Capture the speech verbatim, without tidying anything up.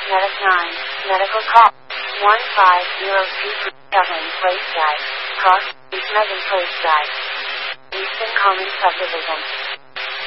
Medic nine, medical call. one five zero two seven Place Drive, Cross, East Megan Place Drive. Eastern Common Subdivision.